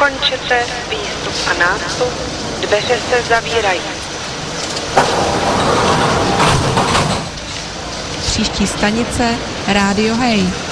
ukončete výstup a nástup, dveře se zavírají. Příští stanice Rádio Hej.